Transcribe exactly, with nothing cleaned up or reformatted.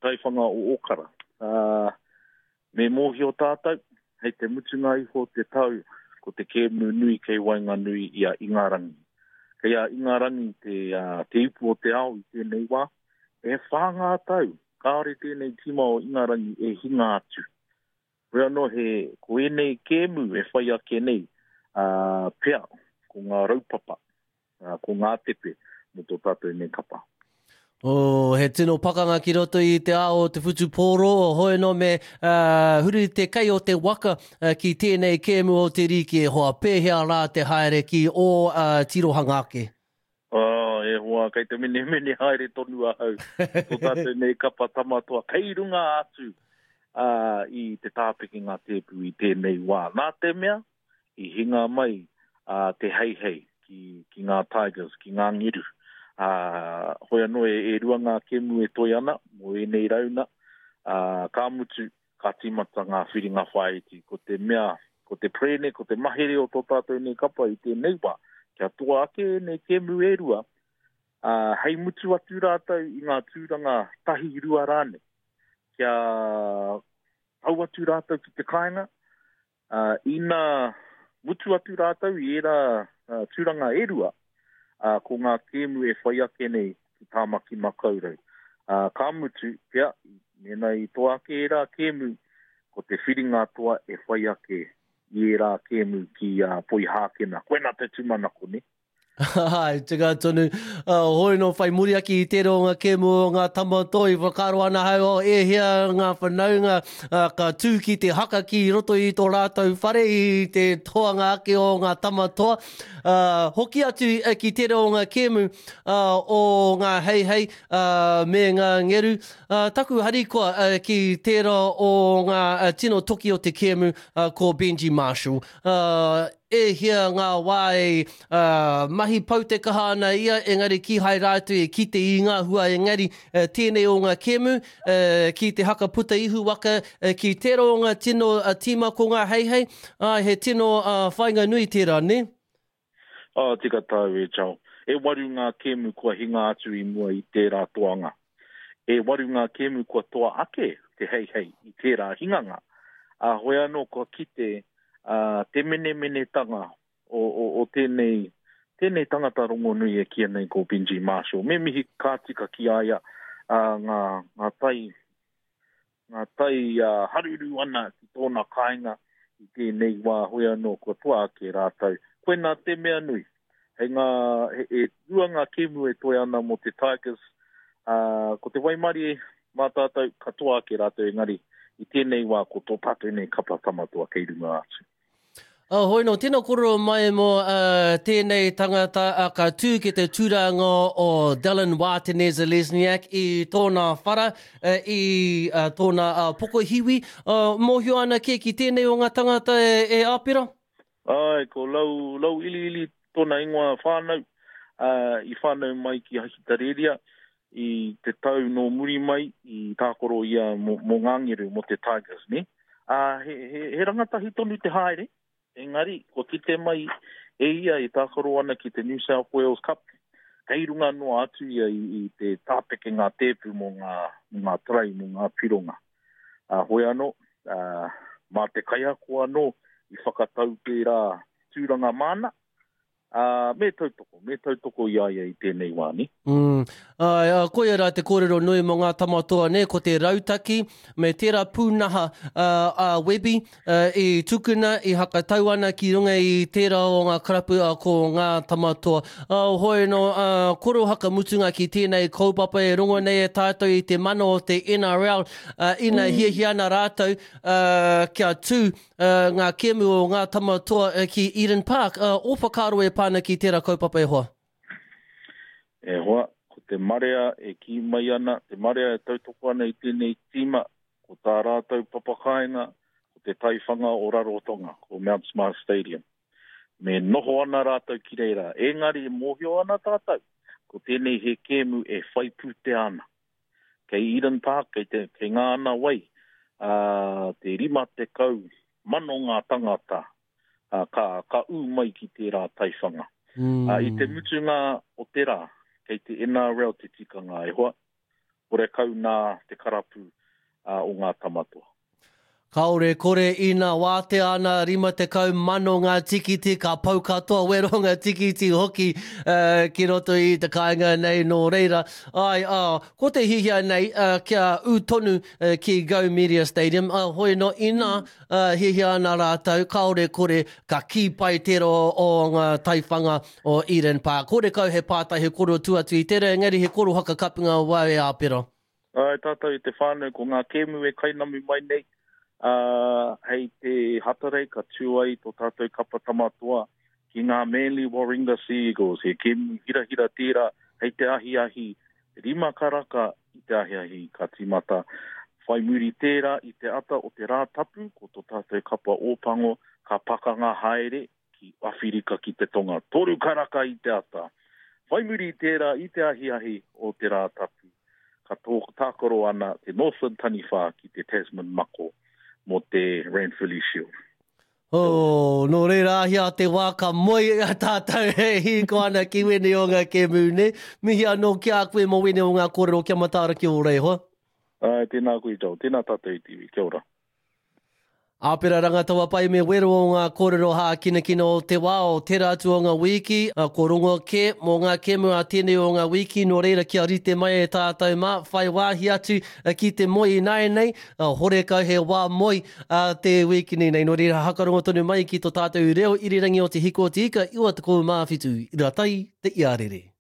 taiwhanga o Okara. Uh, me mohi o tātou, hei te mutunga iho te tau, ko te kēmu nui kei wainga nui i a Ingarangi. Kei a Ingarangi te, uh, te ipu o te ao i tēnei wā, e whāngā tau, kāre tēnei tima o Ingarangi e hinga atu. Rea no he, ko enei kēmu e whai ake nei, uh, pea, ko ngā raupapa, uh, ko ngā tepe, mo tō tātou nei kapa. O, he tino pakanga ki roto i te ao te whutu pōro, o hoi no me uh, huri te kai o te waka uh, ki tēnei kēmu o te riki e hoa pēhea rā te haere ki o uh, tirohanga ake. Oh, e hoa, kei te mene mene haere tonu a hau. Tō tātou nei kapa tamatoa, kei runga atu uh, i te tāpiki ngā tēpu i tēnei wā. Nā te mea, i hinga mai uh, te hei hei ki, ki ngā Tigers, ki ngā ngiru. Uh, hoi anō e, e rua ngā kemu e toi ana, mo e nei rauna, uh, ka mutu, ka timata ngā whiringa whaiti, ko te mea, ko te prene, ko te mahere o tō tātou nei kapa i tēnei wā, kia toa ake nei kemu e rua, uh, hei mutu atu rātou i ngā tūranga tahi rua rāne, kia tau atu rātou ki te kāinga, uh, ina mutu atu rātou i era uh, tūranga e rua, Uh, ko ngā kēmu e whai ake nei ki tāmaki makaurau. Uh, ka mutu, pia, mena i toa ake e rā kēmu, ko te whiringa toa e whai ake i e rā kēmu ki uh, poi hākena. Koe nā te tūmanako ne? Hai, te kā tonu. Uh, hoi no whai muri aki i tero ngā kēmu o ngā tamatoi, whakaro ana hau o e hea ngā whanaunga, uh, ka tū ki te haka ki roto i tō rātou whare i te toanga ake o ngā tamatoa. Uh, hoki atu uh, ki tero o ngā kēmu uh, o ngā hei hei uh, me ngā ngeru. Uh, taku hari koa uh, ki tero o ngā uh, tino toki o te kēmu uh, ko Benji Marshall. Uh, e hea ngā wāe uh, mahi pau te kaha ana ia, engari ki hai rātu e ki te i ngā hua, engari uh, tēnei o ngā kēmu, uh, ki te haka puta ihu waka, uh, ki tero o ngā tino uh, tima ko ngā hei hei, uh, he tino uh, whainga nui tērā, ne? Oh, tika tau e chau. E waru ngā kēmu kua hinga atu i mua i tērā toanga. E waru ngā kēmu kua toa ake te hei hei i tērā hinganga. A uh, hoi anō kua kite Uh, te mene mene tanga o, o, o tēnei, tēnei tangata rongo nui e kia nei ko Benji Marshall. Me mihi kātika ki aia uh, ngā, ngā tai, ngā tai uh, haruru ana ki tōna kāinga i tēnei wā hoi anō kua toa ake rātau. Koe nā te mea nui. Hei ngā, he, e rua ngā kēmu e toi ana mo te Tigers. Uh, ko te waimari e mātātou ka toa ake rātau engari i tēnei wā ko tō tātou nei kapa tamatua kei runga atu. Uh, hoi no, tēnā koro mai mo uh, tēnei tangata uh, ka tū ki te tūranga o Dylan Watene-Zelezniak i tōna whara, uh, i uh, tōna uh, pokohiwi. Uh, Mōhio ana ke ki tēnei o ngā tangata e, e āpira? Ai, ko lau, lau ili ili tōna ingoa whānau, uh, i whānau mai ki Ahitareria, i te tau no muri mai, i tākoro ia mo, mo ngangiru mo te Tigers, ne? Uh, he, he, he rangatahi tonu te haere. Engari, ko kite mai e ia i tākaro ana ki te New South Wales Cup. Kei runga noa atu ia i, i te tāpeke ngā tēpu mo ngā, ngā trai, mo ngā pironga. Uh, hoi anō, uh, mā te kaiako anō i whakatau pērā tūranga mana. Uh, me tautoko, me tautoko ia ia i tēnei wāni. Mm. Uh, koe ara te kōrero nui mo ngā tamatoa ne, ko te rautaki, me tērā pūnaha uh, uh, webi uh, i tukuna, i hakatau ana ki runga i tērā o ngā karapu uh, ko ngā tamatoa. Uh, hoi no, uh, koro haka mutunga ki tēnei kaupapa e rongo nei e tātou i te mano o te N R L, uh, ina mm. hia hiana rātou uh, kia tū uh, ngā kemu o ngā tamatoa uh, ki Eden Park. Uh, o whakaro e pāna ki tērā kaupapa e hoa? E hoa, ko te marea e ki mai ana, te marea e tautoko ana i tēnei tīma, ko tā rātou papakainga, ko te taiwhanga o Rarotonga, ko Mount Smart Stadium. Me noho ana rātou ki reira, engari e mōhio ana tātou, ko tēnei he kēmu e whaipūte ana. Kei Eden Park, kei, te, kei ngā ana wai, uh, te rima te kau, mano ngā tangata, uh, ka, ka u mai ki tērā taiwhanga. Mm. Uh, I te mutunga o tērā, kei te N R L te tikanga e hoa. kore kau nā te karapu uh, o ngā tamatoa. Kaore kore ina wāte ana rima te kau mano ngā tikiti ka pau katoa weronga tikiti hoki uh, ki roto i te kāinga nei no reira. Ai, uh, ko te hihia nei uh, kia u tonu uh, ki Go Media Stadium. Uh, hoi no ina uh, hihia ana rātau, kaore kore ka ki pai tero o ngā taiwhanga o Eden Park. Kore kau he pātai he koro tuatu i tere, engari he koro haka kapinga wae āpero. Ai, tātou i te whānau ko ngā kēmu e kainami mai nei. Uh, hei te hatarei ka tuai tō tātou kapa tamatoa ki ngā Manly Warringah Sea Eagles. He kēmu hira hira tērā hei te ahi ahi rima karaka i te ahi ahi ka timata. Whai muri tērā i te ata o te rā tapu ko tō tātou kapa ōpango ka pakanga haere ki Awhirika ki te tonga. Toru karaka i te ata. Whai muri tērā i te ahi ahi o te rā tapu. Ka tō tākoro ana te Northern Taniwha ki te Tasman Mako. Mo te Ranfurly Shield. Oh, no reira ahia te waka moi a tātou he hiko ana ki wene o ngā kēmu ne. Mihi anō kia koe mo wene o ngā kōrero kia matara ki o rei hoa. Ai, tēnā koe tau, tēnā tātou i tiwi, kia ora. Āpera rangatawa pai me wero o ngā kōrero hā kina kina o te wā o te rātu o ngā wiki, a ko rongo ke mō ngā kēmu a tēnei o ngā wiki, no reira kia rite mai e tātou mā, whai wāhi atu ki te moi nai nei, a hore kau he wā moi a te wiki nei nei, no reira hakarongo tonu mai ki tō tātou reo irirangi o te hiko o te ika, iwa te kou mā whitu, i rā tai te iarere.